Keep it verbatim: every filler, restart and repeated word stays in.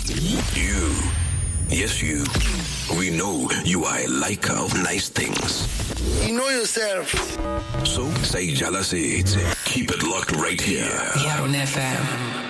You, yes you, we know you are a liker of nice things. You know yourself. So, say jealousy. Keep it locked right here. Here on F M.